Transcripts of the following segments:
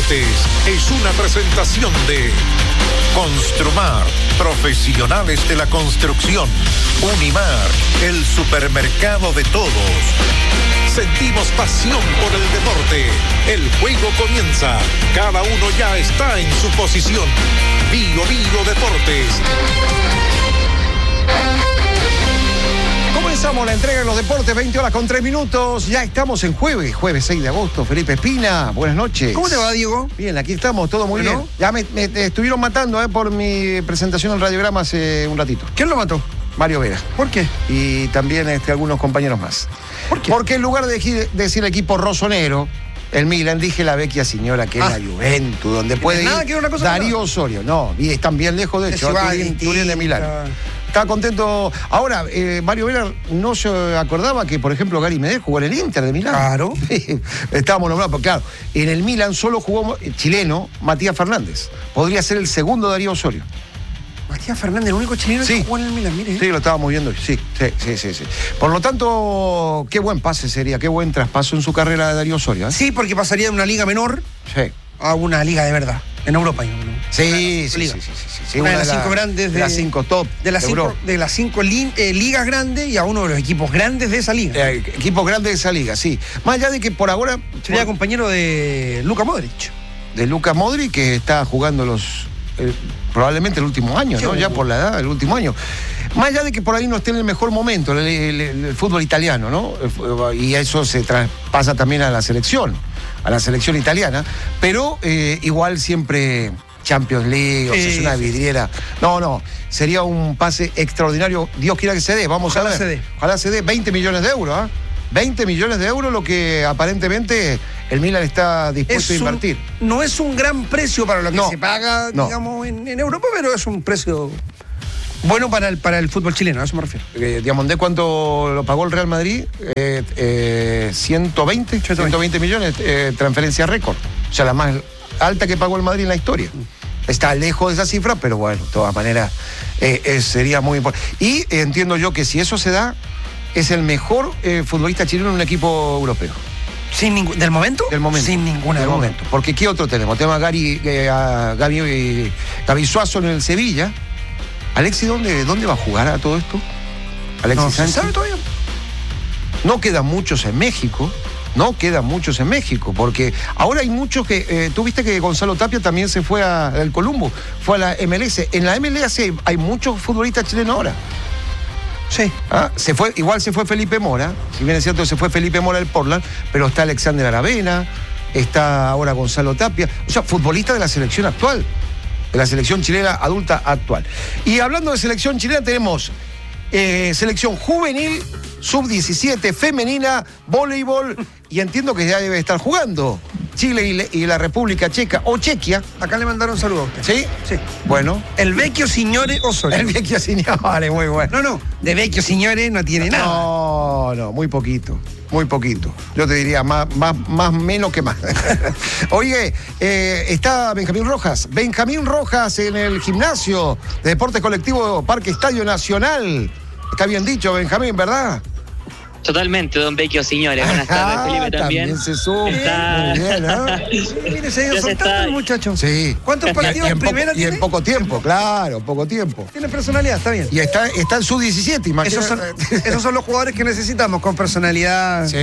Deportes es una presentación de Construmar, profesionales de la construcción. Unimar, el supermercado de todos. Sentimos pasión por el deporte. El juego comienza. Cada uno ya está en su posición. Vigo Deportes. Comenzamos la entrega de los deportes, 20:03. Ya estamos en jueves 6 de agosto. Felipe Espina, buenas noches. ¿Cómo te va, Diego? Bien, aquí estamos, todo muy bien. Ya me estuvieron matando por mi presentación en Radiograma hace un ratito. ¿Quién lo mató? Mario Vera. ¿Por qué? Y también algunos compañeros más. ¿Por qué? Porque en lugar de decir equipo rosonero, el Milan, dije la vecchia señora que es la Juventus, donde puede ir una cosa Darío Osorio. No, y están bien lejos de hecho, Turín de Milán. Está contento. Ahora, Mario Vera no se acordaba que, por ejemplo, Gary Medel jugó en el Inter de Milán. Claro. Estábamos nombrados, porque claro, en el Milán solo jugó chileno Matías Fernández. Podría ser el segundo Darío Osorio. Matías Fernández, el único chileno que jugó en el Milán, mire. Sí, lo estábamos viendo. Sí. Por lo tanto, qué buen pase sería, qué buen traspaso en su carrera de Darío Osorio. Sí, porque pasaría de una liga menor a una liga de verdad. En Europa. Sí. Una de las 5 grandes. De las 5 top. De las 5 ligas grandes y a uno de los equipos grandes de esa liga. Equipos grandes de esa liga, sí. Más allá de que por ahora... Sería compañero de Luka Modric. De Luka Modric, que está jugando probablemente el último año, ¿no? Ya por la edad, el último año. Más allá de que por ahí no esté en el mejor momento el fútbol italiano, ¿no? Y eso se traspasa también a la selección italiana, pero igual siempre Champions League, es una vidriera. No, sería un pase extraordinario. Dios quiera que se dé, ojalá se dé 20 millones de euros, ¿ah? 20 millones de euros lo que aparentemente el Milan está dispuesto a invertir. No es un gran precio para lo que se paga, digamos, en Europa, pero es un precio bueno para el fútbol chileno, a eso me refiero. ¿De cuánto lo pagó el Real Madrid? 120 millones, transferencia récord. O sea, la más alta que pagó el Madrid en la historia. Está lejos de esa cifra, pero bueno, de todas maneras sería muy importante. Y entiendo yo que si eso se da, es el mejor futbolista chileno en un equipo europeo. ¿Del momento? Del momento. Sin ninguna duda. Momento. Porque ¿qué otro tenemos? Tenemos a Gaby Suazo en el Sevilla. Alexis, ¿dónde va a jugar a todo esto? Alexis Sánchez. ¿Sabe todavía? No quedan muchos en México. Porque ahora hay muchos que... tú viste que Gonzalo Tapia también se fue al Columbo, fue a la MLS. En la MLS hay muchos futbolistas chilenos ahora. Sí. Igual se fue Felipe Mora, si bien es cierto que se fue Felipe Mora del Portland, pero está Alexander Aravena, está ahora Gonzalo Tapia, o sea, futbolista de la selección actual, de la selección chilena adulta actual. Y hablando de selección chilena, tenemos selección juvenil, sub-17, femenina, voleibol, y entiendo que ya debe estar jugando Chile y la República Checa, o Chequia. Acá le mandaron un saludo a usted. ¿Sí? Sí. Bueno. El vecchio signore Osorio. El vecchio signore, muy bueno. No, de vecchio signore no tiene nada. No, muy poquito. Yo te diría más menos que más. Oye, está Benjamín Rojas. Benjamín Rojas en el gimnasio de Deportes Colectivo Parque Estadio Nacional. Está bien dicho, Benjamín, ¿verdad? Totalmente, don Vecchio, señores. Buenas tardes, Felipe también. Se sube. Está... Muy bien, Mire, se ha ido soltando el muchacho. Sí. ¿Cuántos partidos en primera tiene? Y en poco tiempo, claro, poco tiempo. Tiene personalidad, está bien. Y está en sub-17, imagínate. Esos son los jugadores que necesitamos, con personalidad. Sí.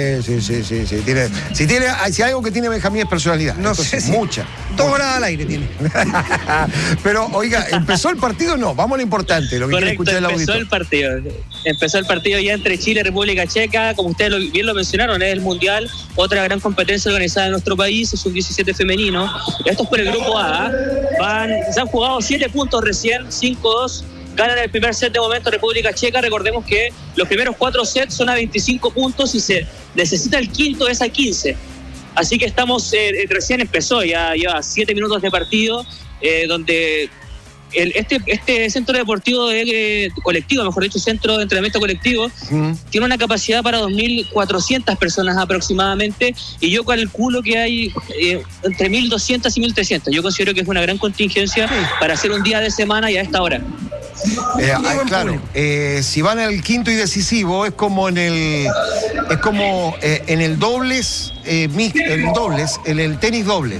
Si hay algo que tiene Benjamín es personalidad. No sé si mucha. 2 horas al aire tiene. Pero, oiga, ¿empezó el partido o no? Vamos a lo importante, lo que quiere escuchar el auditor. Empezó el partido ya entre Chile y República Checa, como ustedes bien lo mencionaron, es el Mundial, otra gran competencia organizada en nuestro país, es un 17 femenino. Esto es por el grupo A. Se han jugado 7 puntos recién, 5-2. Ganan el primer set de momento República Checa. Recordemos que los primeros 4 sets son a 25 puntos y se necesita el quinto, es a 15. Así que estamos, recién empezó, ya lleva 7 minutos de partido, donde este centro deportivo colectivo, mejor dicho, centro de entrenamiento colectivo, tiene una capacidad para 2.400 personas aproximadamente, y yo calculo que hay entre 1.200 y 1.300. Yo considero que es una gran contingencia para hacer un día de semana y a esta hora. Claro, si van al quinto y decisivo es como en el dobles, en el tenis doble.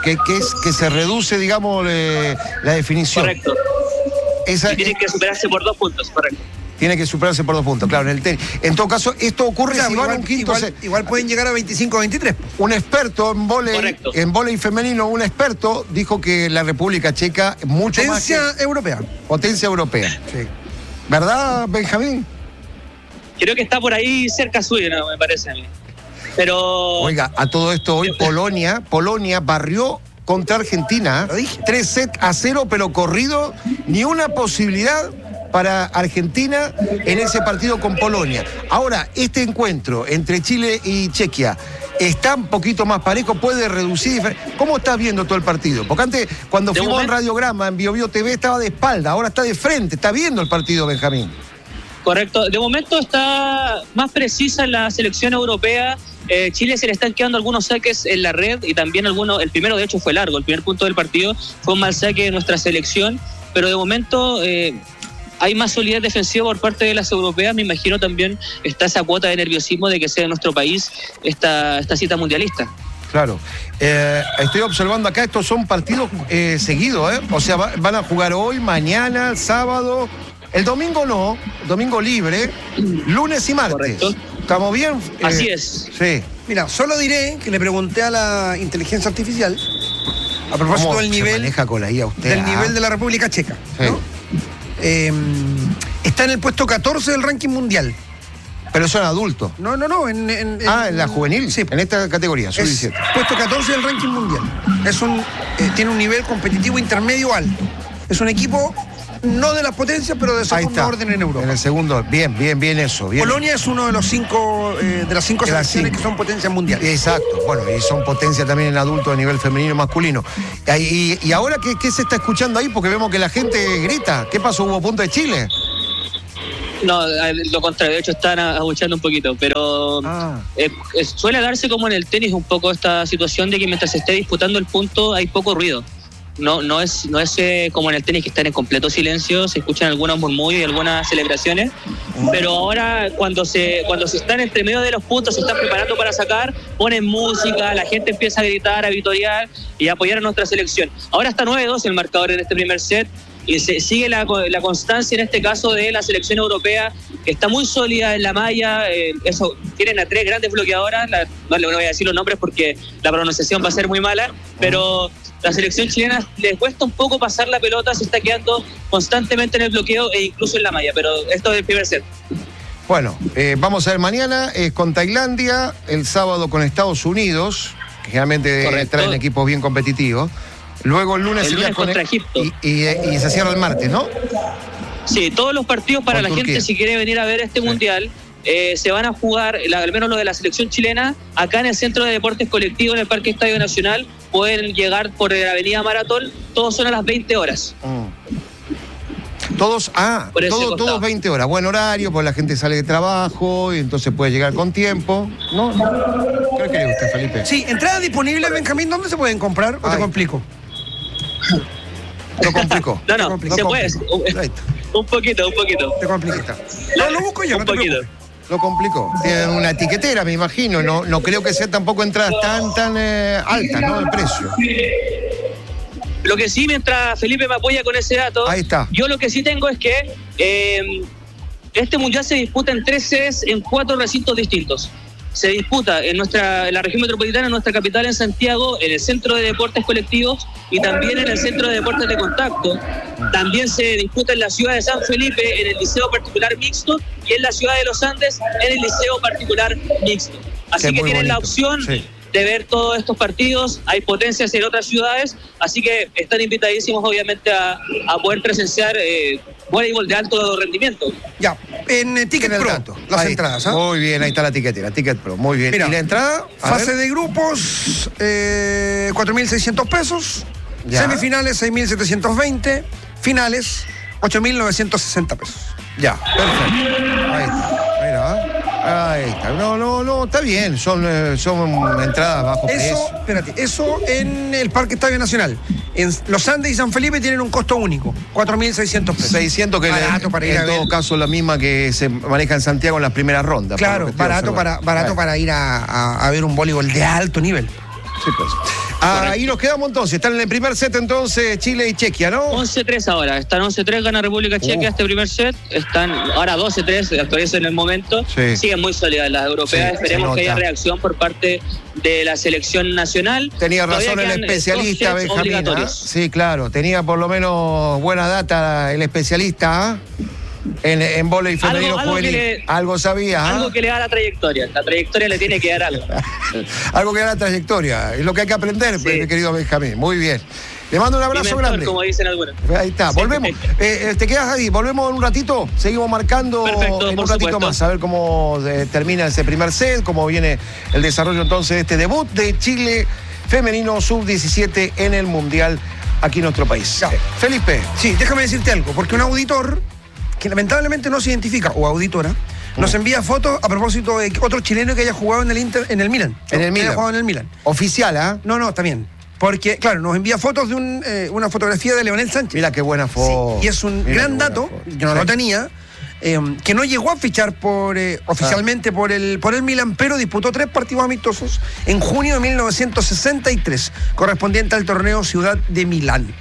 que se reduce, digamos, la definición. Correcto. Y tiene que superarse por 2 puntos, correcto. Tiene que superarse por 2 puntos, claro, en el tenis. En todo caso, esto ocurre si van a un quinto... Igual pueden llegar a 25-23. Un experto en vóley femenino, un experto, dijo que la República Checa mucho más que... Potencia europea. Sí. ¿Verdad, Benjamín? Creo que está por ahí cerca suyo, ¿no? Me parece a mí. Pero... Oiga, a todo esto hoy Polonia barrió contra Argentina. 3-0, pero corrido, ni una posibilidad para Argentina en ese partido con Polonia. Ahora, este encuentro entre Chile y Chequia está un poquito más parejo, puede reducir. ¿Cómo estás viendo todo el partido? Porque antes, cuando fuimos en Radiograma, en Bio TV, estaba de espalda, ahora está de frente, está viendo el partido, Benjamín. Correcto, de momento está más precisa en la selección europea. Chile se le están quedando algunos saques en la red y también el primero de hecho fue largo, el primer punto del partido fue un mal saque de nuestra selección, pero de momento hay más solidez defensiva por parte de las europeas. Me imagino también está esa cuota de nerviosismo de que sea en nuestro país esta cita mundialista. Claro. Estoy observando acá, estos son partidos seguidos, ¿eh? O sea, van a jugar hoy, mañana, sábado, el domingo no, domingo libre, lunes y martes. Correcto. ¿Estamos bien? Así es. Sí. Mira, solo diré que le pregunté a la inteligencia artificial a propósito del nivel, maneja con la IA usted, del nivel de la República Checa, sí, ¿no? Está en el puesto 14 del ranking mundial. Pero son adultos. No. En la juvenil, sí, en esta categoría, sub-17. Puesto 14 del ranking mundial. Tiene un nivel competitivo intermedio alto. Es un equipo no de las potencias, pero de segundo orden en Europa. En el segundo, bien eso. Bien. Polonia es uno de los 5 de las 5 selecciones que son potencias mundiales. Exacto, bueno, y son potencia también en adultos a nivel femenino y masculino. Y ahora, ¿qué se está escuchando ahí? Porque vemos que la gente grita. ¿Qué pasó? ¿Hubo punto de Chile? No, lo contrario, de hecho están abucheando un poquito, pero suele darse como en el tenis un poco esta situación de que mientras se esté disputando el punto hay poco ruido. No es como en el tenis que están en completo silencio, se escuchan algunos murmullos y algunas celebraciones, pero ahora cuando se están entre medio de los puntos, se están preparando para sacar, ponen música, la gente empieza a gritar, a vitorear y a apoyar a nuestra selección. Ahora está 9-2 el marcador en este primer set y se sigue la constancia en este caso de la selección europea, que está muy sólida en la malla. Tienen a 3 grandes bloqueadoras, no le voy a decir los nombres porque la pronunciación va a ser muy mala, pero la selección chilena le cuesta un poco pasar la pelota, se está quedando constantemente en el bloqueo e incluso en la malla, pero esto es el primer set. Bueno, vamos a ver mañana con Tailandia, el sábado con Estados Unidos, que generalmente traen equipos bien competitivos. Luego el lunes sería contra Egipto. Y se cierra el martes, ¿no? Sí, todos los partidos para la gente, si quiere venir a ver este mundial, se van a jugar, al menos lo de la selección chilena, acá en el Centro de Deportes Colectivos, en el Parque Estadio Nacional. Pueden llegar por la Avenida Maratón, todos son a las 20 horas. Todos 20 horas. Buen horario, pues la gente sale de trabajo y entonces puede llegar con tiempo. ¿No? ¿Qué cree usted, Felipe? Sí, entradas disponibles, Benjamín, ¿dónde se pueden comprar? ¿O te complico? Lo complicó. No, se puede. Un poquito. Te complica. Lo busco yo, un poquito. Lo complicó. Tienen una etiquetera, me imagino. No creo que sea tampoco entradas tan altas, ¿no? El precio. Lo que sí, mientras Felipe me apoya con ese dato, ahí está. Yo lo que sí tengo es que este mundial se disputa en 3 sedes en 4 recintos distintos. Se disputa en la región metropolitana, en nuestra capital, en Santiago, en el Centro de Deportes Colectivos y también en el Centro de Deportes de Contacto. También se disputa en la ciudad de San Felipe, en el Liceo Particular Mixto, y en la ciudad de Los Andes, en el Liceo Particular Mixto. Así que tienen la opción de ver todos estos partidos. Hay potencias en otras ciudades, así que están invitadísimos obviamente a poder presenciar voleibol de alto rendimiento. Ya, en Ticket Pro, las entradas. Muy bien, ahí está la tiquetera, Ticket Pro, muy bien. Mira, ¿y la entrada? Fase de grupos, 4.600 pesos, semifinales 6.720, finales 8.960 pesos. Ya, perfecto. Ahí está. Ahí está. No, está bien. Son entradas bajo precio. Espérate, eso en el Parque Estadio Nacional. En Los Andes y San Felipe tienen un costo único, 4.600 pesos. 600 que barato para ir en todo caso la misma que se maneja en Santiago en las primeras rondas. Claro, barato para ir a ver un voleibol de alto nivel. Sí, pues. Ahí nos quedamos entonces. Están en el primer set entonces Chile y Chequia, ¿no? 11-3 ahora. Están 11-3, gana República Checa este primer set. Están ahora 12-3, actualizan en el momento. Sí. Siguen muy sólidas las europeas. Esperemos que haya reacción por parte de la selección nacional. Tenía razón el especialista Benjamín. Sí, claro. Tenía por lo menos buena data el especialista. En vóley femenino juvenil. Algo sabía. Algo que le da la trayectoria. La trayectoria le tiene que dar algo. Algo que da la trayectoria. Es lo que hay que aprender, mi querido Benjamín. Muy bien. Le mando un abrazo grande. Como dicen algunos. Ahí está. Volvemos. ¿Te quedas ahí? ¿Volvemos en un ratito? Seguimos marcando. Perfecto, en un ratito más. A ver cómo termina ese primer set, cómo viene el desarrollo entonces de este debut de Chile femenino sub-17 en el Mundial aquí en nuestro país. Felipe. Sí, déjame decirte algo, porque un auditor que lamentablemente no se identifica, o auditora, nos envía fotos a propósito de otro chileno que haya jugado en el Milan. En el Milan. Que haya jugado en el Milan. Oficial, ¿ah? No, está bien. Porque, claro, nos envía fotos de una fotografía de Leonel Sánchez. Mira qué buena foto. Sí, y es un gran dato, que no lo tenía, que no llegó a fichar oficialmente por el Milan, pero disputó 3 partidos amistosos en junio de 1963, correspondiente al torneo Ciudad de Milán.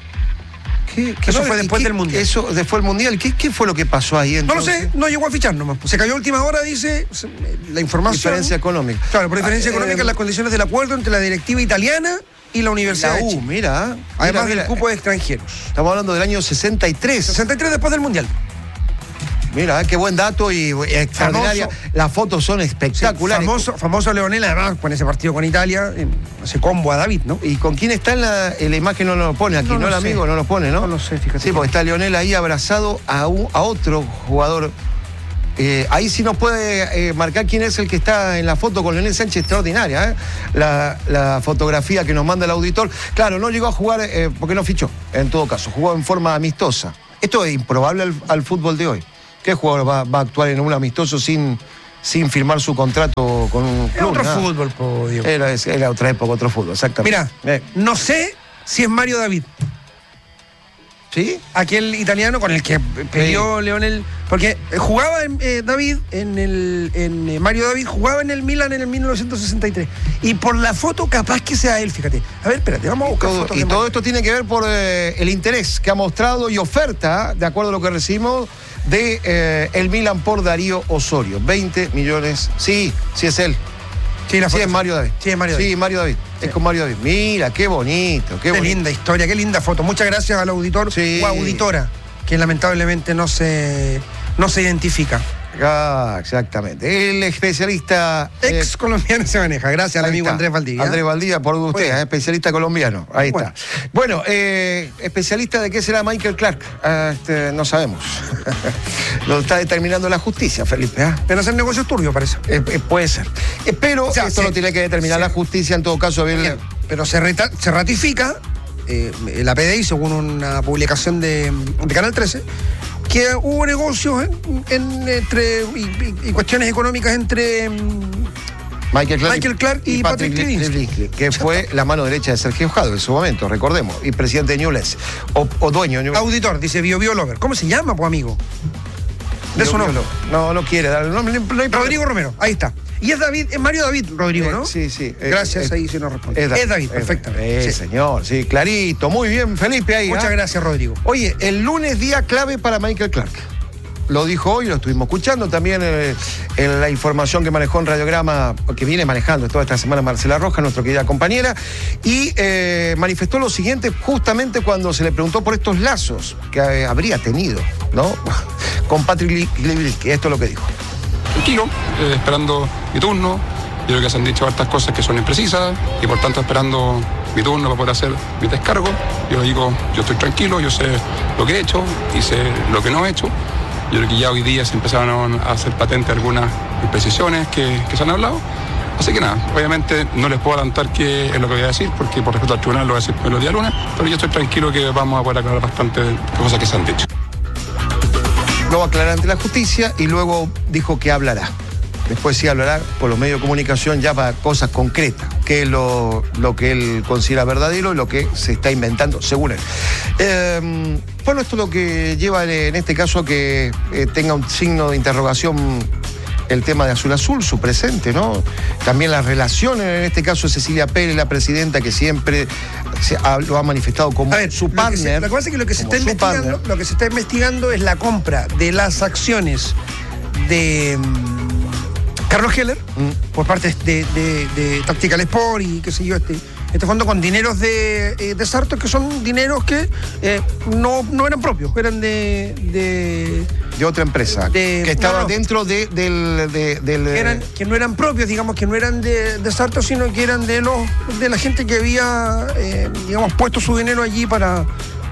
Eso fue después del Mundial. Eso después del Mundial. ¿Qué fue lo que pasó ahí entonces? No lo sé, no llegó a fichar nomás. Se cayó a última hora, dice la información. Diferencia económica. Claro, por diferencia económica en las condiciones del acuerdo entre la directiva italiana y la Universidad de Chile. Mira. Además del cupo de extranjeros. Estamos hablando del año 63. 63 después del Mundial. Mira, qué buen dato y extraordinaria. Las fotos son espectaculares. Sí, famoso Leonel, además, con ese partido con Italia, ese combo a David, ¿no? ¿Y con quién está en la imagen? No lo pone aquí, ¿no? El amigo no lo pone, ¿no? No lo sé, fíjate. Sí, porque está Leonel ahí abrazado a otro jugador. Ahí sí nos puede marcar quién es el que está en la foto con Leonel Sánchez, extraordinaria, la fotografía que nos manda el auditor. Claro, no llegó a jugar porque no fichó, en todo caso, jugó en forma amistosa. Esto es improbable al fútbol de hoy. ¿Qué jugador va a actuar en un amistoso sin firmar su contrato con un club? Otro fútbol, Diego. Era otra época, otro fútbol, exactamente. Mira, no sé si es Mario David. ¿Sí? Aquel italiano con el que peleó Leonel. Porque jugaba Mario David jugaba en el Milan en el 1963. Y por la foto, capaz que sea él, fíjate. A ver, espérate, vamos a buscar fotos. Y todo esto tiene que ver por el interés que ha mostrado y oferta, de acuerdo a lo que recibimos, de el Milan por Darío Osorio. 20 millones. Sí es él. Sí, es Mario David. Sí, es Mario David. Sí, Mario David. Sí. Es con Mario David. Mira, qué bonito, qué bonito. Linda historia, qué linda foto. Muchas gracias al auditor o auditora, que lamentablemente no se identifica. Exactamente. El especialista ex colombiano se maneja. Gracias al amigo Andrés Valdivia. Andrés Valdivia, por usted, especialista colombiano. Ahí está. Bueno, especialista de qué será Michael Clark. No sabemos. Lo está determinando la justicia, Felipe. Pero hacer negocios turbios, parece. Puede ser. Pero esto lo tiene que determinar la justicia en todo caso. Pero se ratifica la PDI, según una publicación de Canal 13, que hubo negocios y cuestiones económicas entre Michael Clark y Patrick Lewinsky, que fue la mano derecha de Sergio Jado en su momento, recordemos, y presidente de Newell's, o dueño de Newell's. Auditor, dice Bio Lover. ¿Cómo se llama, pues, amigo? De su nombre. No quiere dar el nombre. Rodrigo Romero, ahí está. Y es Mario David Rodrigo, ¿no? Sí. Gracias, ahí se nos responde. Es David, perfectamente. Sí, señor, sí, clarito. Muy bien, Felipe, ahí. Muchas gracias, Rodrigo. Oye, el lunes día clave para Michael Clark. Lo dijo hoy, lo estuvimos escuchando también en la información que manejó en Radiograma, que viene manejando toda esta semana Marcela Rojas, nuestra querida compañera, y manifestó lo siguiente justamente cuando se le preguntó por estos lazos que habría tenido, ¿no? Con Patrick Lewinsky. Esto es lo que dijo. Tranquilo, esperando mi turno. Yo creo que se han dicho hartas cosas que son imprecisas y por tanto esperando mi turno para poder hacer mi descargo. Yo digo, yo estoy tranquilo, yo sé lo que he hecho y sé lo que no he hecho. Yo creo que ya hoy día se empezaron a hacer patentes algunas imprecisiones que se han hablado. Así que nada, obviamente no les puedo adelantar qué es lo que voy a decir, porque por respeto al tribunal lo voy a decir el día lunes, pero yo estoy tranquilo que vamos a poder aclarar bastante cosas que se han dicho. Lo va a aclarar ante la justicia y luego dijo que hablará. Después sí hablará por los medios de comunicación ya para cosas concretas, que es lo que él considera verdadero y lo que se está inventando, según él. Bueno, esto es lo que lleva en este caso a que tenga un signo de interrogación el tema de Azul Azul, su presente, ¿no? También las relaciones, en este caso Cecilia Pérez, la presidenta, que siempre lo ha manifestado como su partner. Lo que pasa es que lo que se está investigando es la compra de las acciones de Carlos Heller por parte de Tactical Sport y qué sé yo, este fondo con dineros de Sartor, que son dineros que no eran propios, eran de otra empresa que estaba dentro del que no eran propios, digamos, que no eran de Sartor, sino que eran de la gente que había digamos puesto su dinero allí para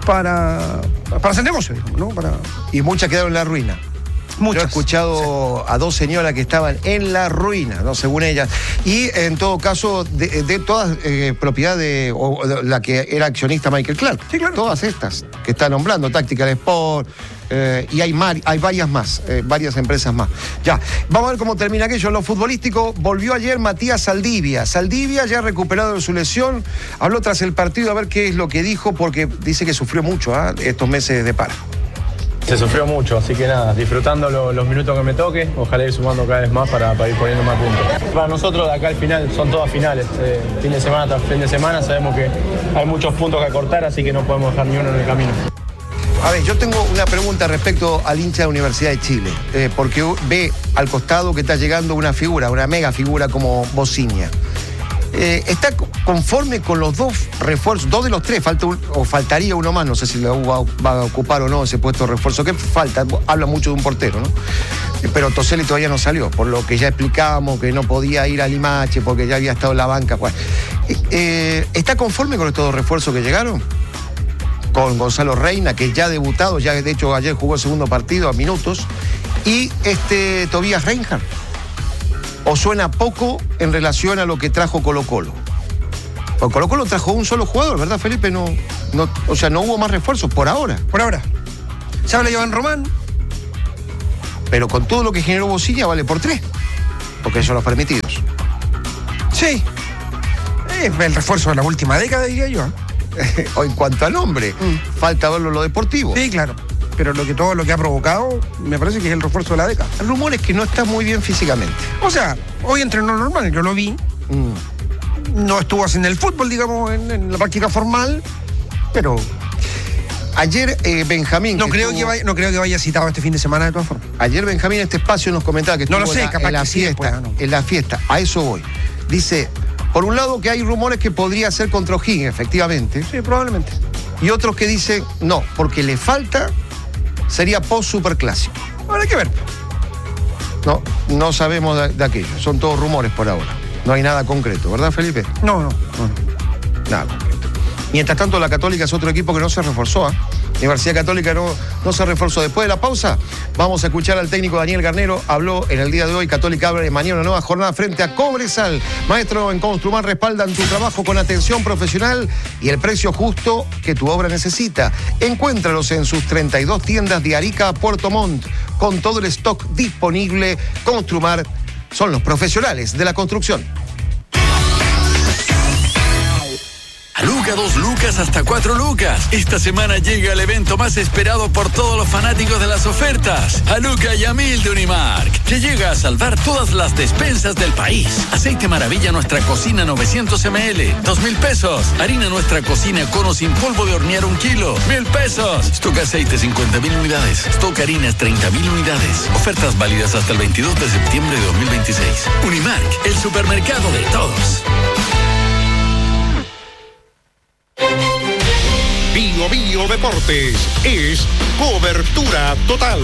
hacer negocio, digamos, ¿no? Y muchas quedaron en la ruina. Muchas. Yo he escuchado a dos señoras que estaban en la ruina, ¿no? Según ellas. Y en todo caso, de todas propiedad de la que era accionista Michael Clark. Sí, claro. Todas estas que está nombrando, Tactical Sport, y hay varias más, varias empresas más. Ya, vamos a ver cómo termina aquello. En lo futbolístico, volvió ayer Matías Saldivia. Saldivia, ya recuperado de su lesión, habló tras el partido, a ver qué es lo que dijo, porque dice que sufrió mucho estos meses de paro. Se sufrió mucho, así que nada, disfrutando los minutos que me toque, ojalá ir sumando cada vez más para ir poniendo más puntos. Para nosotros de acá al final son todas finales, fin de semana tras fin de semana, sabemos que hay muchos puntos que acortar, así que no podemos dejar ni uno en el camino. A ver, yo tengo una pregunta respecto al hincha de la Universidad de Chile, porque ve al costado que está llegando una figura, una mega figura como Bociña. ¿Está conforme con los dos refuerzos? Dos de los tres, faltaría uno más, no sé si lo va a ocupar o no ese puesto de refuerzo. ¿Qué falta? Habla mucho de un portero, ¿no? Pero Toselli todavía no salió, por lo que ya explicábamos, que no podía ir a Limache porque ya había estado en la banca. Bueno, ¿está conforme con estos dos refuerzos que llegaron? Con Gonzalo Reina, que ya ha debutado, ya de hecho ayer jugó el segundo partido a minutos, y Tobías Reinhardt. ¿O suena poco en relación a lo que trajo Colo-Colo? Porque Colo-Colo trajo un solo jugador, ¿verdad, Felipe? O sea, no hubo más refuerzos por ahora. Por ahora. Se habla de Iván Román. Pero con todo lo que generó Bociña vale por 3. Porque son los permitidos. Sí. Es el refuerzo de la última década, diría yo. O en cuanto al nombre, falta verlo en lo deportivo. Sí, claro. Pero todo lo que ha provocado, me parece que es el refuerzo de la década. El rumor es que no está muy bien físicamente. O sea, hoy entrenó normal, yo lo vi. No estuvo haciendo el fútbol, digamos, en la práctica formal, pero... Ayer Benjamín... No creo que vaya citado este fin de semana, de todas formas. Ayer Benjamín, este espacio, nos comentaba que estuvo en la fiesta. En la fiesta, a eso voy. Dice, por un lado que hay rumores que podría ser contra O'Higgins, efectivamente. Sí, probablemente. Y otros que dicen, no, porque le falta... Sería post-superclásico. Habrá que ver. No sabemos de aquello. Son todos rumores por ahora. No hay nada concreto, ¿verdad, Felipe? No. Nada concreto. Mientras tanto, la Católica es otro equipo que no se reforzó. Universidad Católica no se reforzó. Después de la pausa, vamos a escuchar al técnico Daniel Garnero. Habló en el día de hoy. Católica abre mañana una nueva jornada frente a Cobresal. Maestro, en Construmar respaldan tu trabajo con atención profesional y el precio justo que tu obra necesita. Encuéntralos en sus 32 tiendas de Arica a Puerto Montt. Con todo el stock disponible, Construmar son los profesionales de la construcción. A Luca, 2 lucas hasta 4 lucas. Esta semana llega el evento más esperado por todos los fanáticos de las ofertas. A Luca y a 1000 de Unimark, que llega a salvar todas las despensas del país. Aceite Maravilla Nuestra Cocina 900 ml, 2,000 pesos. Harina Nuestra Cocina Cono sin polvo de hornear 1 kilo, 1,000 pesos. Stock aceite 50,000 unidades. Stock harinas 30,000 unidades. Ofertas válidas hasta el 22 de septiembre de 2026. Unimark, el supermercado de todos. Bio Deportes es cobertura total.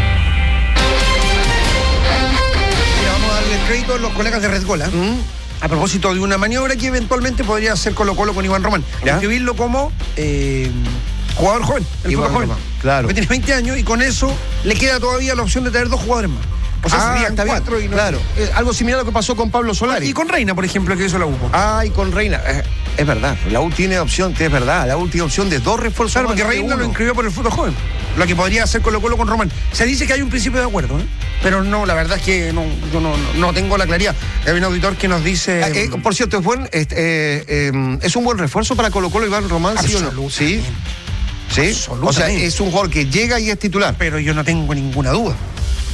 Vamos a darle crédito a los colegas de Red Gol, a propósito de una maniobra que eventualmente podría hacer Colo-Colo con Iván Román. Inscribirlo como jugador joven, Iván joven. Román, claro. Que tiene 20 años y con eso le queda todavía la opción de tener 2 jugadores más. O sea, serían 4 y no. Claro, algo similar a lo que pasó con Pablo Solari. Y con Reina, por ejemplo, que hizo la U. Y con Reina. Es verdad, la U tiene opción, es verdad, la U tiene opción de 2 refuerzos. Claro, porque Reina lo inscribió por el fútbol joven. Lo que podría hacer Colo-Colo con Román. Se dice que hay un principio de acuerdo, pero no, la verdad es que yo no tengo la claridad. Hay un auditor que nos dice... por cierto, es un buen refuerzo para Colo-Colo Iván Román, ¿sí o no? Sí. ¿Sí? O sea, es un jugador que llega y es titular. Pero yo no tengo ninguna duda.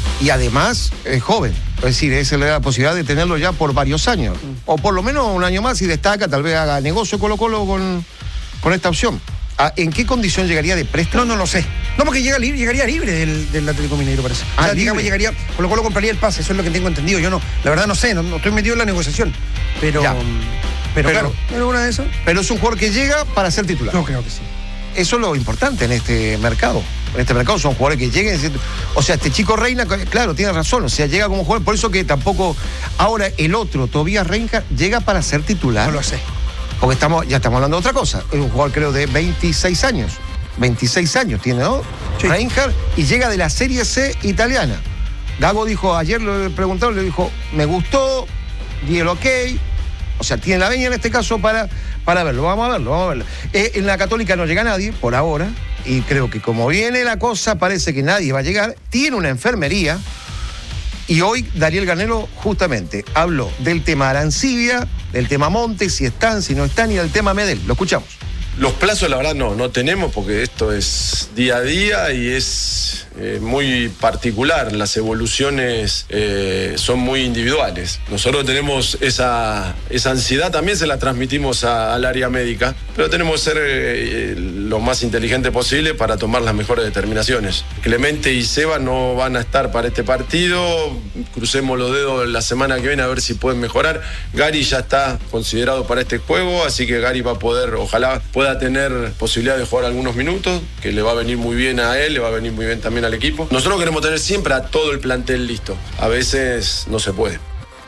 y además es joven. Es decir, esa le da la posibilidad de tenerlo ya por varios años. O por lo menos un año más y destaca, tal vez haga negocio Colo-Colo con esta opción. ¿En qué condición llegaría de préstamo? No lo sé. No, porque llegaría libre del Atlético Mineiro, parece. O sea, digamos, llegaría, Colo-Colo compraría el pase, eso es lo que tengo entendido. Yo no, la verdad no sé, no estoy metido en la negociación. Pero claro, ¿alguna de esas? Pero es un jugador que llega para ser titular. Yo creo que sí. Eso es lo importante en este mercado. En este mercado son jugadores que lleguen. O sea, este chico Reina, claro, tiene razón. O sea, llega como jugador. Por eso que tampoco. Ahora, el otro, Tobías Reinhardt, llega para ser titular. No lo sé. Porque ya estamos hablando de otra cosa. Es un jugador, creo, de 26 años. 26 años tiene, ¿no? Sí. Reinhardt, y llega de la Serie C italiana. Gago dijo, ayer le preguntaron, le dijo, me gustó, di el ok. O sea, tiene la veña en este caso para verlo. Vamos a verlo. En la Católica no llega nadie, por ahora. Y creo que como viene la cosa, parece que nadie va a llegar. Tiene una enfermería. Y hoy Daniel Garnero justamente habló del tema Arancibia, del tema Montes, si están, si no están, y del tema Medel. Lo escuchamos. Los plazos, la verdad, no tenemos, porque esto es día a día y es muy particular. Las evoluciones son muy individuales. Nosotros tenemos esa ansiedad, también se la transmitimos al área médica, pero tenemos que ser lo más inteligente posible para tomar las mejores determinaciones. Clemente y Seba no van a estar para este partido. Crucemos los dedos la semana que viene a ver si pueden mejorar. Gary ya está considerado para este juego, así que Gary va a poder, ojalá pueda tener posibilidad de jugar algunos minutos, que le va a venir muy bien a él, le va a venir muy bien también al equipo. Nosotros queremos tener siempre a todo el plantel listo. A veces no se puede.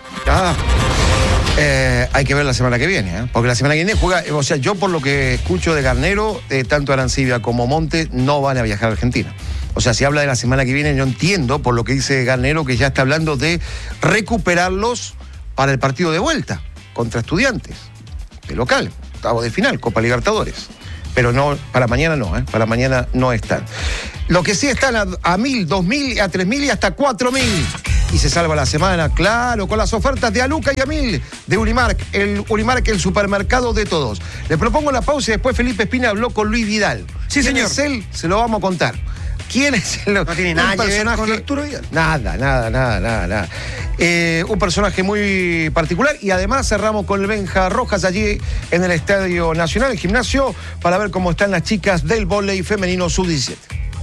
Hay que ver la semana que viene, porque la semana que viene juega, o sea, yo por lo que escucho de Garnero, tanto Arancibia como Monte no van a viajar a Argentina. O sea, si habla de la semana que viene, yo entiendo por lo que dice Garnero que ya está hablando de recuperarlos para el partido de vuelta contra Estudiantes, de local, octavo de final, Copa Libertadores. Pero no, para mañana no, para mañana no están. Lo que sí están a 1.000, 2.000, a 3.000 y hasta 4.000. Y se salva la semana, claro, con las ofertas de Aluca y Amil de Unimark, el supermercado de todos. Le propongo la pausa y después Felipe Espina habló con Luis Vidal. Sí, señor. ¿Quién es él? Se lo vamos a contar. ¿Quién es él? No tiene nada que ver con Arturo Vidal. Nada. Un personaje muy particular, y además cerramos con el Benja Rojas allí en el Estadio Nacional, el gimnasio, para ver cómo están las chicas del vóley femenino sub-17.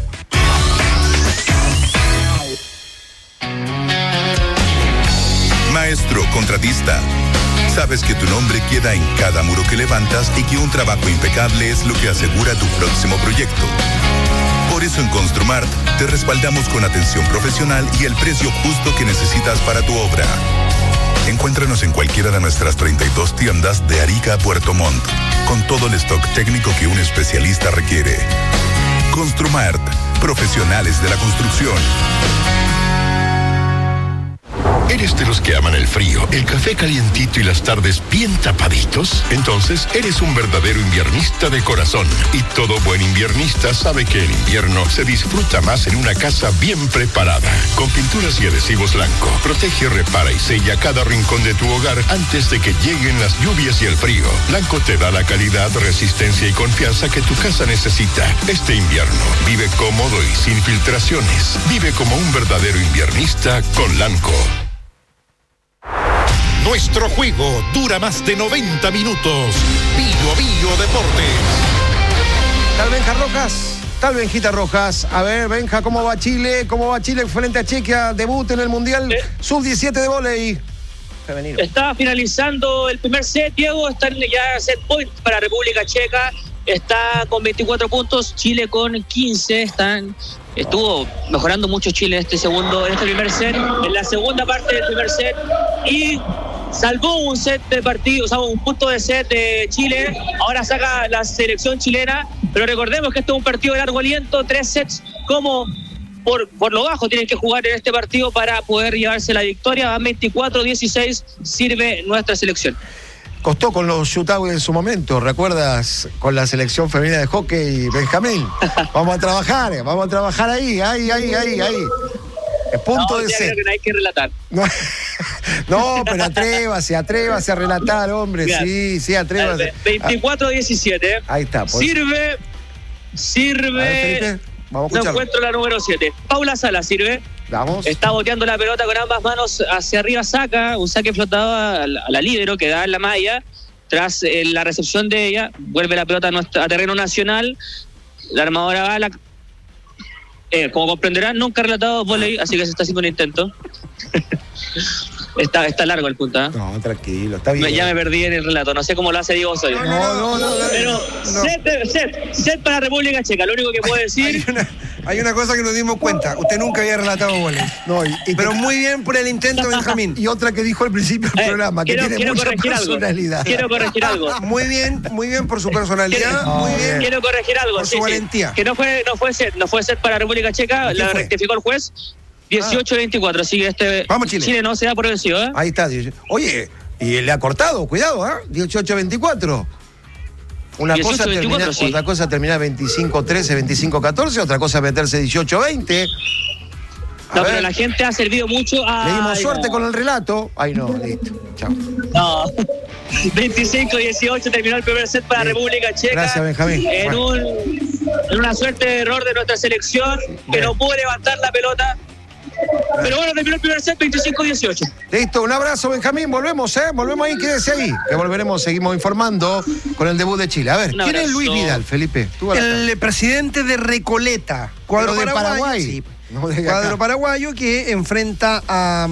Maestro contratista, sabes que tu nombre queda en cada muro que levantas y que un trabajo impecable es lo que asegura tu próximo proyecto. Por eso en Construmart te respaldamos con atención profesional y el precio justo que necesitas para tu obra. Encuéntranos en cualquiera de nuestras 32 tiendas de Arica a Puerto Montt, con todo el stock técnico que un especialista requiere. Construmart, profesionales de la construcción. ¿Eres de los que aman el frío, el café calientito y las tardes bien tapaditos? Entonces, eres un verdadero inviernista de corazón. Y todo buen inviernista sabe que el invierno se disfruta más en una casa bien preparada. Con pinturas y adhesivos Lanco, protege, repara y sella cada rincón de tu hogar antes de que lleguen las lluvias y el frío. Lanco te da la calidad, resistencia y confianza que tu casa necesita. Este invierno, vive cómodo y sin filtraciones. Vive como un verdadero inviernista con Lanco. Nuestro juego dura más de 90 minutos. Bio Deportes. Tal Benja Rojas, tal Benjita Rojas. A ver, Benja, ¿cómo va Chile? ¿Cómo va Chile frente a Chequia? Debut en el Mundial Sub-17 de vóley femenino. Está finalizando el primer set, Diego. Están ya set point para República Checa. Está con 24 puntos, Chile con 15. Estuvo mejorando mucho Chile en este primer set, en la segunda parte del primer set, y salvó un set de partido, o sea, un punto de set de Chile. Ahora saca la selección chilena, pero recordemos que esto es un partido de largo aliento, 3 sets como por lo bajo tienen que jugar en este partido para poder llevarse la victoria. Van 24-16, sirve nuestra selección. Costó con los shootouts en su momento, ¿recuerdas? Con la selección femenina de hockey, Benjamín. Vamos a trabajar ahí. Es punto de set. Creo que no hay que relatar. No, pero atrévase a relatar, hombre. Bien. Sí, atrévase. 24-17. Ahí está. Pues. Sirve. Vamos a No escucharlo. encuentro la número 7. Paula Sala sirve. Vamos. Está boteando la pelota con ambas manos hacia arriba, saca un saque flotado a la líbero que da en la malla. Tras la recepción de ella, vuelve la pelota a terreno nacional. La armadora va como comprenderán, nunca ha relatado volei, así que se está haciendo un intento. Está largo el punto, ¿eh? No, tranquilo, está bien. Ya me perdí en el relato, no sé cómo lo hace Diego Osorio. No. Pero set para República Checa, lo único que puedo decir. Hay una cosa que nos dimos cuenta. Usted nunca había relatado goles. No, pero muy bien por el intento, Benjamín. Y otra que dijo al principio del programa, que tiene mucha personalidad. Quiero corregir algo. Muy bien por su personalidad. Muy bien. Quiero corregir algo. Por su valentía. Que no fue set para República Checa, la rectificó el juez. 18-24, sigue Vamos, Chile no se da por vencido, ¿eh? Ahí está. Oye, y le ha cortado, cuidado, ¿eh? 18-24. Una 18, cosa 24, termina, sí. Otra cosa terminar 25-13, 25-14, otra cosa meterse 18-20. No, pero la gente ha servido mucho a... Le dimos suerte con el relato. Ay, no, listo. Chao. No. 25-18 terminó el primer set para República Checa. Gracias, Benjamín. En una suerte de error de nuestra selección, que no pudo levantar la pelota. Pero bueno, terminó el primer set 25-18. Listo, un abrazo, Benjamín. Volvemos, Volvemos ahí, quédese ahí. Que volveremos, seguimos informando con el debut de Chile. A ver, ¿quién es Luis Vidal, Felipe? El presidente de Recoleta, cuadro de Paraguay. Sí. No, cuadro paraguayo que enfrenta a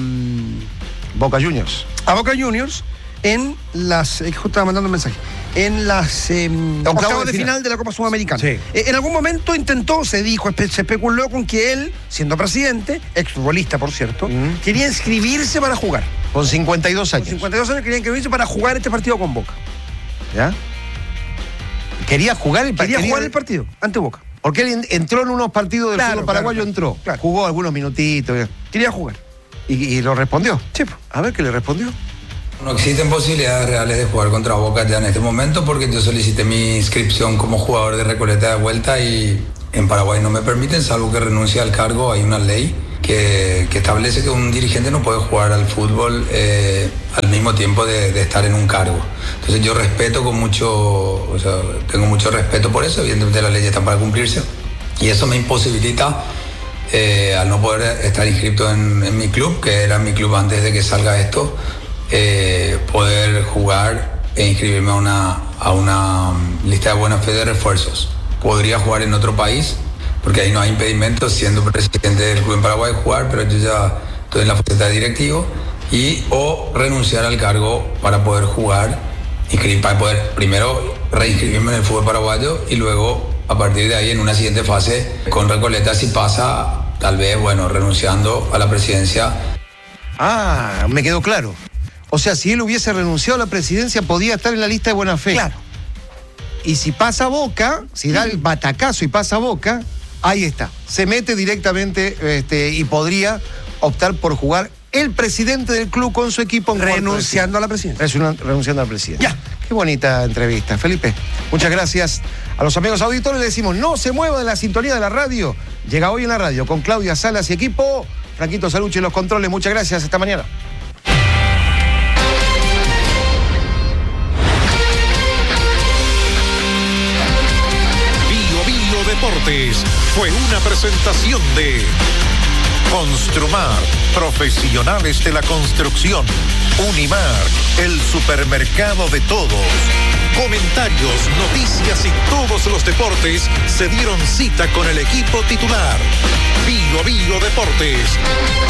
Boca Juniors. A Boca Juniors en las. Justo estaba mandando un mensaje. En las octavos de final de la Copa Sudamericana. Sí. En algún momento intentó, se especuló con que él, siendo presidente, exfutbolista por cierto, quería inscribirse para jugar. Con 52 años. Con 52 años quería inscribirse para jugar este partido con Boca. ¿Ya? Quería jugar el partido ante Boca. Porque él entró en unos partidos del fútbol paraguayo, entró. Claro. Jugó algunos minutitos. Quería jugar. ¿Y lo respondió? Sí. A ver, ¿qué le respondió? No existen posibilidades reales de jugar contra Boca ya en este momento porque yo solicité mi inscripción como jugador de Recoleta de vuelta y en Paraguay no me permiten, salvo que renuncie al cargo. Hay una ley que establece que un dirigente no puede jugar al fútbol al mismo tiempo de estar en un cargo. Entonces yo respeto tengo mucho respeto por eso, evidentemente las leyes están para cumplirse y eso me imposibilita al no poder estar inscrito en mi club, que era mi club antes de que salga esto, poder jugar e inscribirme a una lista de buena fe de refuerzos. Podría jugar en otro país, porque ahí no hay impedimentos, siendo presidente del club en Paraguay, jugar, pero yo ya estoy en la faceta de directivo, o renunciar al cargo para poder jugar, para poder primero reinscribirme en el fútbol paraguayo y luego, a partir de ahí, en una siguiente fase, con Recoleta, si pasa, tal vez, renunciando a la presidencia. Me quedó claro. O sea, si él hubiese renunciado a la presidencia, podía estar en la lista de buena fe. Claro. Y si pasa Boca, si da el batacazo y pasa Boca, ahí está. Se mete directamente y podría optar por jugar el presidente del club con su equipo en renunciando a la presidencia. Renunciando a la presidencia. Ya. Qué bonita entrevista, Felipe. Muchas gracias a los amigos auditores. Le decimos, no se mueva de la sintonía de la radio. Llega hoy en la radio con Claudia Salas y equipo. Franquito Salucci en los controles. Muchas gracias. Hasta mañana. Deportes fue una presentación de Construmar, profesionales de la construcción. Unimar, el supermercado de todos. Comentarios, noticias y todos los deportes se dieron cita con el equipo titular. Bio Deportes.